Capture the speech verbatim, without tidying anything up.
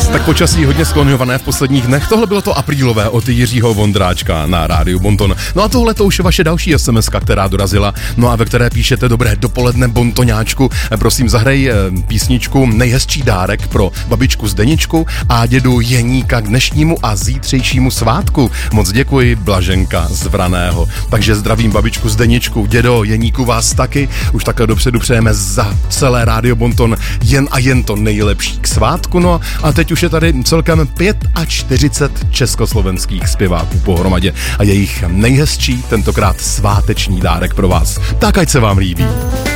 Tak počasí hodně skloňované v posledních dnech. Tohle bylo to aprílové od Jiřího Vondráčka na rádiu Bonton. No a tohle to už je vaše další es em eska, která dorazila. No a ve které píšete: dobré dopoledne, Bontoňáčku. Prosím, zahraj písničku Nejhezčí dárek pro babičku Zdeničku a dědu Jeníka k dnešnímu a zítřejšímu svátku. Moc děkuji, Blaženka z Vraného. Takže zdravím babičku Zdeničku, dědo Jeníku, vás taky. Už takhle dopředu přejeme za celé rádio Bonton jen a jen to nejlepší k svátku. No a teď už je tady celkem čtyřicet pět československých zpěváků pohromadě a jejich nejhezčí, tentokrát sváteční dárek pro vás. Tak ať se vám líbí.